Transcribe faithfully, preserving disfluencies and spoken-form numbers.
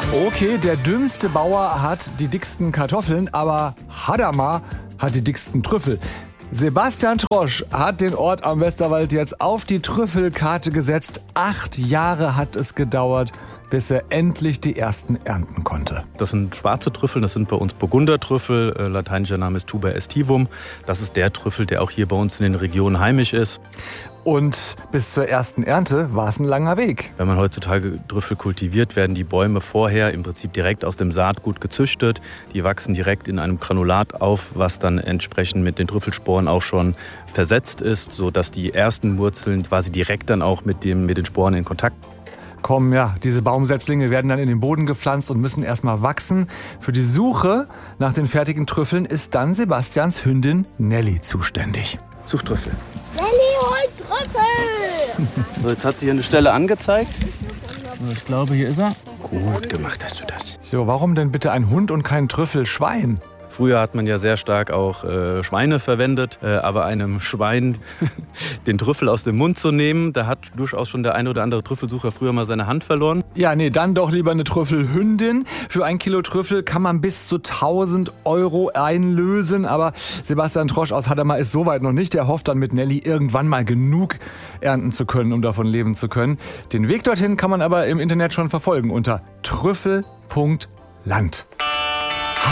Okay, der dümmste Bauer hat die dicksten Kartoffeln, aber Hadamar hat die dicksten Trüffel. Sebastian Trosch hat den Ort am Westerwald jetzt auf die Trüffelkarte gesetzt. Acht Jahre hat es gedauert, bis er endlich die ersten ernten konnte. Das sind schwarze Trüffel, das sind bei uns Burgundertrüffel. Äh, lateinischer Name ist Tuber aestivum. Das ist der Trüffel, der auch hier bei uns in den Regionen heimisch ist. Und bis zur ersten Ernte war es ein langer Weg. Wenn man heutzutage Trüffel kultiviert, werden die Bäume vorher im Prinzip direkt aus dem Saatgut gezüchtet. Die wachsen direkt in einem Granulat auf, was dann entsprechend mit den Trüffelsporen auch schon versetzt ist, sodass die ersten Wurzeln quasi direkt dann auch mit, dem, mit den Sporen in Kontakt kommen. Ja, diese Baumsetzlinge werden dann in den Boden gepflanzt und müssen erstmal wachsen. Für die Suche nach den fertigen Trüffeln ist dann Sebastians Hündin Nelly zuständig. Such Trüffel. Nelly, hol Trüffel! So, jetzt hat sich eine Stelle angezeigt. Ich glaube, hier ist er. Gut gemacht hast du das. So, warum denn bitte ein Hund und kein Trüffelschwein? Früher hat man ja sehr stark auch äh, Schweine verwendet, äh, aber einem Schwein den Trüffel aus dem Mund zu nehmen, da hat durchaus schon der eine oder andere Trüffelsucher früher mal seine Hand verloren. Ja, nee, dann doch lieber eine Trüffelhündin. Für ein Kilo Trüffel kann man bis zu tausend Euro einlösen, aber Sebastian Trosch aus Hadamar ist soweit noch nicht. Er hofft dann mit Nelly irgendwann mal genug ernten zu können, um davon leben zu können. Den Weg dorthin kann man aber im Internet schon verfolgen unter trüffel punkt land.